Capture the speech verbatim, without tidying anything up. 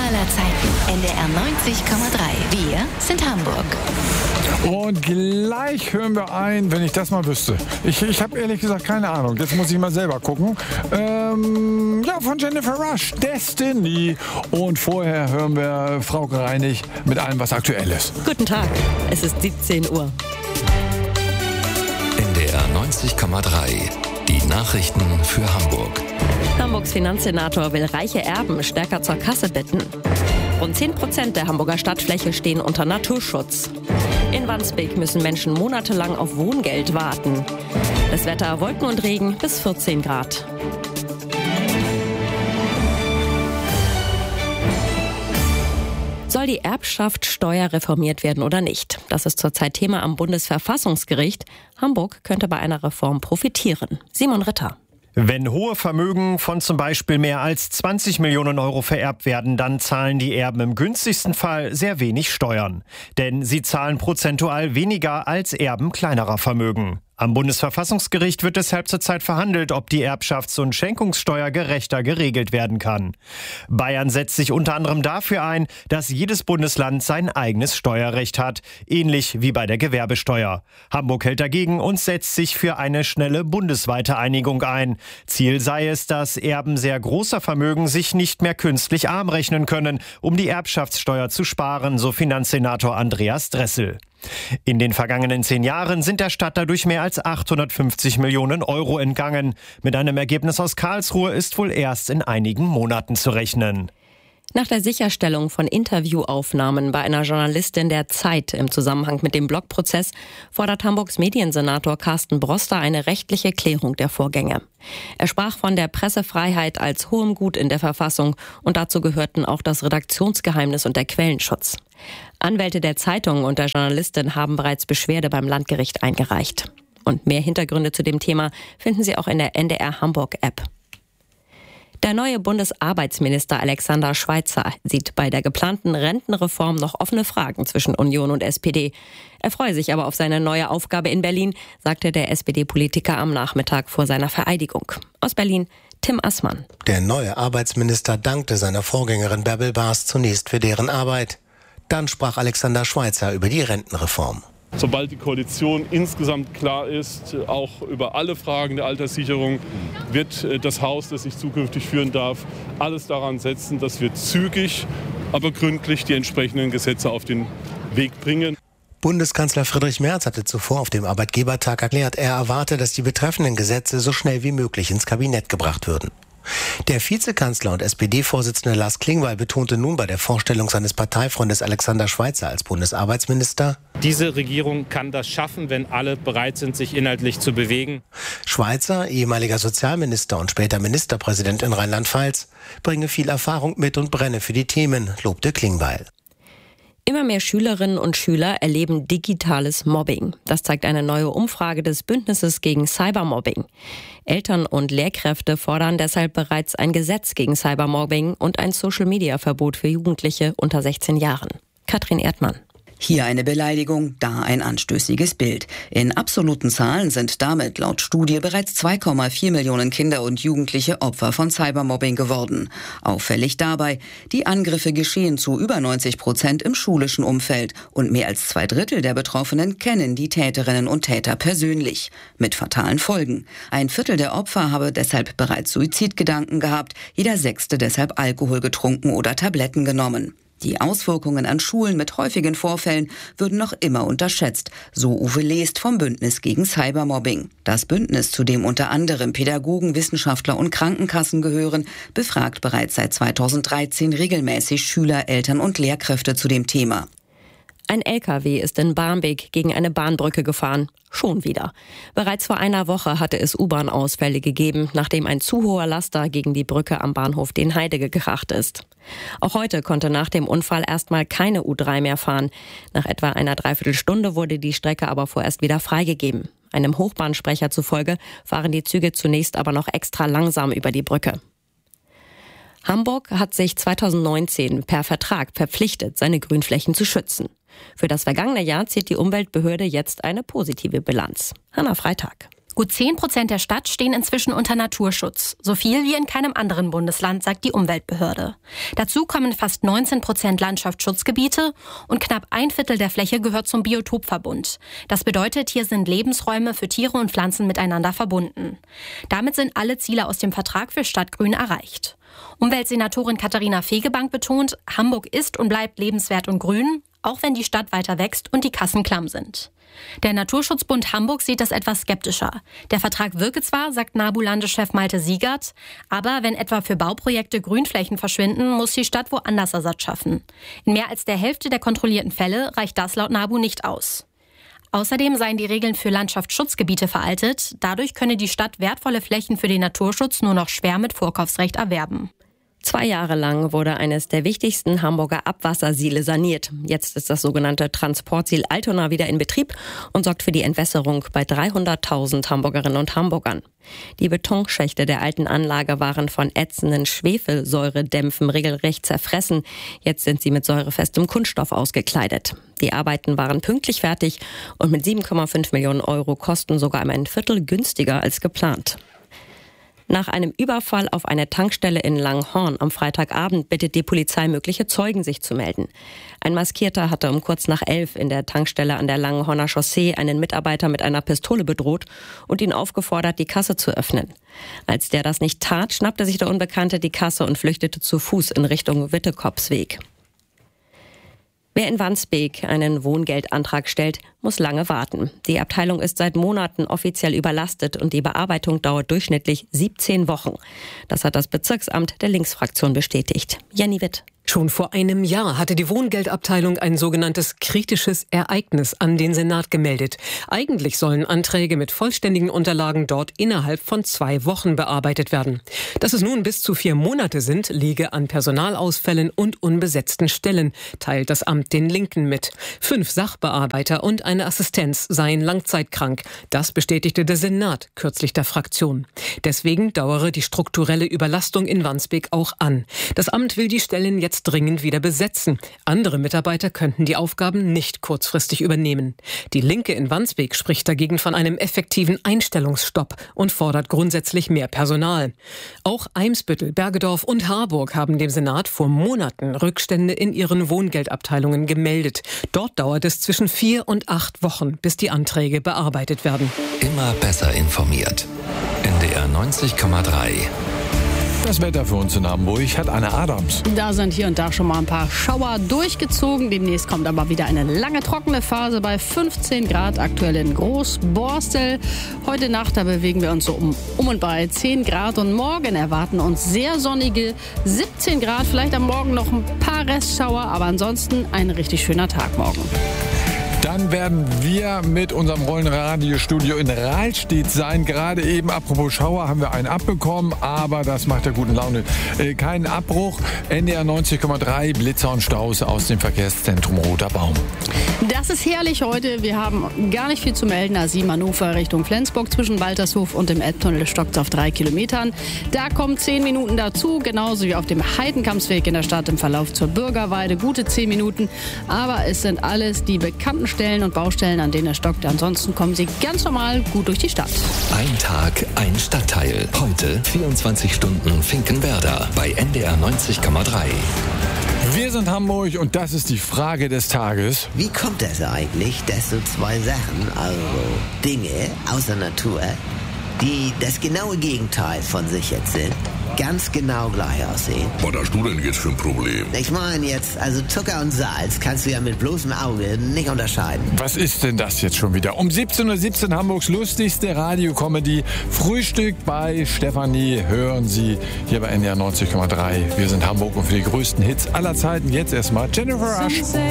aller Zeiten. N D R neunzig Komma drei. Wir sind Hamburg. Und gleich hören wir ein, wenn ich das mal wüsste. Ich, ich habe ehrlich gesagt keine Ahnung. Jetzt muss ich mal selber gucken. Ähm, ja, von Jennifer Rush, Destiny. Und vorher hören wir Frauke Reinig mit allem, was aktuell ist. Guten Tag, es ist siebzehn Uhr. N D R neunzig Komma drei. Die Nachrichten für Hamburg. Hamburgs Finanzsenator will reiche Erben stärker zur Kasse bitten. Rund zehn Prozent der Hamburger Stadtfläche stehen unter Naturschutz. In Wandsbek müssen Menschen monatelang auf Wohngeld warten. Das Wetter: Wolken und Regen bis vierzehn Grad. Soll die Erbschaftssteuer reformiert werden oder nicht? Das ist zurzeit Thema am Bundesverfassungsgericht. Hamburg könnte bei einer Reform profitieren. Simon Ritter. Wenn hohe Vermögen von zum Beispiel mehr als zwanzig Millionen Euro vererbt werden, dann zahlen die Erben im günstigsten Fall sehr wenig Steuern. Denn sie zahlen prozentual weniger als Erben kleinerer Vermögen. Am Bundesverfassungsgericht wird deshalb zurzeit verhandelt, ob die Erbschafts- und Schenkungssteuer gerechter geregelt werden kann. Bayern setzt sich unter anderem dafür ein, dass jedes Bundesland sein eigenes Steuerrecht hat, ähnlich wie bei der Gewerbesteuer. Hamburg hält dagegen und setzt sich für eine schnelle bundesweite Einigung ein. Ziel sei es, dass Erben sehr großer Vermögen sich nicht mehr künstlich arm rechnen können, um die Erbschaftssteuer zu sparen, so Finanzsenator Andreas Dressel. In den vergangenen zehn Jahren sind der Stadt dadurch mehr als achthundertfünfzig Millionen Euro entgangen. Mit einem Ergebnis aus Karlsruhe ist wohl erst in einigen Monaten zu rechnen. Nach der Sicherstellung von Interviewaufnahmen bei einer Journalistin der Zeit im Zusammenhang mit dem Blogprozess fordert Hamburgs Mediensenator Carsten Broster eine rechtliche Klärung der Vorgänge. Er sprach von der Pressefreiheit als hohem Gut in der Verfassung und dazu gehörten auch das Redaktionsgeheimnis und der Quellenschutz. Anwälte der Zeitung und der Journalistin haben bereits Beschwerde beim Landgericht eingereicht. Und mehr Hintergründe zu dem Thema finden Sie auch in der N D R Hamburg App. Der neue Bundesarbeitsminister Alexander Schweitzer sieht bei der geplanten Rentenreform noch offene Fragen zwischen Union und S P D. Er freue sich aber auf seine neue Aufgabe in Berlin, sagte der S P D-Politiker am Nachmittag vor seiner Vereidigung. Aus Berlin, Tim Assmann. Der neue Arbeitsminister dankte seiner Vorgängerin Bärbel Baas zunächst für deren Arbeit. Dann sprach Alexander Schweitzer über die Rentenreform. Sobald die Koalition insgesamt klar ist, auch über alle Fragen der Alterssicherung, wird das Haus, das ich zukünftig führen darf, alles daran setzen, dass wir zügig, aber gründlich die entsprechenden Gesetze auf den Weg bringen. Bundeskanzler Friedrich Merz hatte zuvor auf dem Arbeitgebertag erklärt, er erwarte, dass die betreffenden Gesetze so schnell wie möglich ins Kabinett gebracht würden. Der Vizekanzler und S P D-Vorsitzende Lars Klingbeil betonte nun bei der Vorstellung seines Parteifreundes Alexander Schweitzer als Bundesarbeitsminister: Diese Regierung kann das schaffen, wenn alle bereit sind, sich inhaltlich zu bewegen. Schweitzer, ehemaliger Sozialminister und später Ministerpräsident in Rheinland-Pfalz, bringe viel Erfahrung mit und brenne für die Themen, lobte Klingbeil. Immer mehr Schülerinnen und Schüler erleben digitales Mobbing. Das zeigt eine neue Umfrage des Bündnisses gegen Cybermobbing. Eltern und Lehrkräfte fordern deshalb bereits ein Gesetz gegen Cybermobbing und ein Social-Media-Verbot für Jugendliche unter sechzehn Jahren. Katrin Erdmann. Hier eine Beleidigung, da ein anstößiges Bild. In absoluten Zahlen sind damit laut Studie bereits zwei Komma vier Millionen Kinder und Jugendliche Opfer von Cybermobbing geworden. Auffällig dabei, die Angriffe geschehen zu über neunzig Prozent im schulischen Umfeld und mehr als zwei Drittel der Betroffenen kennen die Täterinnen und Täter persönlich. Mit fatalen Folgen. Ein Viertel der Opfer habe deshalb bereits Suizidgedanken gehabt, jeder Sechste deshalb Alkohol getrunken oder Tabletten genommen. Die Auswirkungen an Schulen mit häufigen Vorfällen würden noch immer unterschätzt, so Uwe Lest vom Bündnis gegen Cybermobbing. Das Bündnis, zu dem unter anderem Pädagogen, Wissenschaftler und Krankenkassen gehören, befragt bereits seit zweitausenddreizehn regelmäßig Schüler, Eltern und Lehrkräfte zu dem Thema. Ein L K W ist in Barmbek gegen eine Bahnbrücke gefahren. Schon wieder. Bereits vor einer Woche hatte es U-Bahn-Ausfälle gegeben, nachdem ein zu hoher Laster gegen die Brücke am Bahnhof Denheide gekracht ist. Auch heute konnte nach dem Unfall erstmal keine U drei mehr fahren. Nach etwa einer Dreiviertelstunde wurde die Strecke aber vorerst wieder freigegeben. Einem Hochbahnsprecher zufolge fahren die Züge zunächst aber noch extra langsam über die Brücke. Hamburg hat sich zweitausendneunzehn per Vertrag verpflichtet, seine Grünflächen zu schützen. Für das vergangene Jahr zieht die Umweltbehörde jetzt eine positive Bilanz. Hanna Freitag. Gut zehn Prozent der Stadt stehen inzwischen unter Naturschutz. So viel wie in keinem anderen Bundesland, sagt die Umweltbehörde. Dazu kommen fast neunzehn Prozent Landschaftsschutzgebiete und knapp ein Viertel der Fläche gehört zum Biotopverbund. Das bedeutet, hier sind Lebensräume für Tiere und Pflanzen miteinander verbunden. Damit sind alle Ziele aus dem Vertrag für Stadtgrün erreicht. Umweltsenatorin Katharina Fegebank betont, Hamburg ist und bleibt lebenswert und grün, auch wenn die Stadt weiter wächst und die Kassen klamm sind. Der Naturschutzbund Hamburg sieht das etwas skeptischer. Der Vertrag wirke zwar, sagt NABU-Landeschef Malte Siegert, aber wenn etwa für Bauprojekte Grünflächen verschwinden, muss die Stadt woanders Ersatz schaffen. In mehr als der Hälfte der kontrollierten Fälle reicht das laut NABU nicht aus. Außerdem seien die Regeln für Landschaftsschutzgebiete veraltet. Dadurch könne die Stadt wertvolle Flächen für den Naturschutz nur noch schwer mit Vorkaufsrecht erwerben. Zwei Jahre lang wurde eines der wichtigsten Hamburger Abwassersiele saniert. Jetzt ist das sogenannte Transportsiel Altona wieder in Betrieb und sorgt für die Entwässerung bei dreihunderttausend Hamburgerinnen und Hamburgern. Die Betonschächte der alten Anlage waren von ätzenden Schwefelsäuredämpfen regelrecht zerfressen. Jetzt sind sie mit säurefestem Kunststoff ausgekleidet. Die Arbeiten waren pünktlich fertig und mit sieben Komma fünf Millionen Euro Kosten sogar um ein Viertel günstiger als geplant. Nach einem Überfall auf eine Tankstelle in Langhorn am Freitagabend bittet die Polizei mögliche Zeugen, sich zu melden. Ein Maskierter hatte um kurz nach elf in der Tankstelle an der Langhorner Chaussee einen Mitarbeiter mit einer Pistole bedroht und ihn aufgefordert, die Kasse zu öffnen. Als der das nicht tat, schnappte sich der Unbekannte die Kasse und flüchtete zu Fuß in Richtung Wittekopsweg. Wer in Wandsbek einen Wohngeldantrag stellt, muss lange warten. Die Abteilung ist seit Monaten offiziell überlastet und die Bearbeitung dauert durchschnittlich siebzehn Wochen. Das hat das Bezirksamt der Linksfraktion bestätigt. Jenny Witt. Schon vor einem Jahr hatte die Wohngeldabteilung ein sogenanntes kritisches Ereignis an den Senat gemeldet. Eigentlich sollen Anträge mit vollständigen Unterlagen dort innerhalb von zwei Wochen bearbeitet werden. Dass es nun bis zu vier Monate sind, liege an Personalausfällen und unbesetzten Stellen, teilt das Amt den Linken mit. Fünf Sachbearbeiter und eine Assistenz seien langzeitkrank. Das bestätigte der Senat kürzlich der Fraktion. Deswegen dauere die strukturelle Überlastung in Wandsbek auch an. Das Amt will die Stellen jetzt dringend wieder besetzen. Andere Mitarbeiter könnten die Aufgaben nicht kurzfristig übernehmen. Die Linke in Wandsbek spricht dagegen von einem effektiven Einstellungsstopp und fordert grundsätzlich mehr Personal. Auch Eimsbüttel, Bergedorf und Harburg haben dem Senat vor Monaten Rückstände in ihren Wohngeldabteilungen gemeldet. Dort dauert es zwischen vier und acht Wochen, bis die Anträge bearbeitet werden. Immer besser informiert. N D R neunzig Komma drei. Das Wetter für uns in Hamburg hat Anne Adams. Da sind hier und da schon mal ein paar Schauer durchgezogen. Demnächst kommt aber wieder eine lange trockene Phase bei fünfzehn Grad, aktuell in Großborstel. Heute Nacht, da bewegen wir uns so um, um und bei zehn Grad. Und morgen erwarten uns sehr sonnige siebzehn Grad. Vielleicht am Morgen noch ein paar Restschauer, aber ansonsten ein richtig schöner Tag morgen. Dann werden wir mit unserem Rollenradiostudio in Rahlstedt sein. Gerade eben, apropos Schauer, haben wir einen abbekommen, aber das macht der guten Laune äh, keinen Abbruch. N D R neunzig Komma drei, Blitzer und Staus aus dem Verkehrszentrum Roter Baum. Das ist herrlich heute. Wir haben gar nicht viel zu melden. A sieben Hannover Richtung Flensburg zwischen Waltershof und dem Elbtunnel stockt es auf drei Kilometern. Da kommen zehn Minuten dazu, genauso wie auf dem Heidenkampsweg in der Stadt im Verlauf zur Bürgerweide. Gute zehn Minuten, aber es sind alles die bekannten Stellen und Baustellen, an denen es stockt. Ansonsten kommen Sie ganz normal gut durch die Stadt. Ein Tag, ein Stadtteil. Heute vierundzwanzig Stunden Finkenwerder bei N D R neunzig Komma drei. Wir sind Hamburg und das ist die Frage des Tages. Wie kommt es eigentlich, dass so zwei Sachen, also Dinge aus der Natur, die das genaue Gegenteil von sich jetzt sind, ganz genau gleich aussehen? Was hast du denn jetzt für ein Problem? Ich meine jetzt, also Zucker und Salz kannst du ja mit bloßem Auge nicht unterscheiden. Was ist denn das jetzt schon wieder? Um siebzehn Uhr siebzehn Hamburgs lustigste Radiokomödie Frühstück bei Stefanie hören Sie hier bei N D R neunzig Komma drei. Wir sind Hamburg und für die größten Hits aller Zeiten jetzt erstmal Jennifer Rush.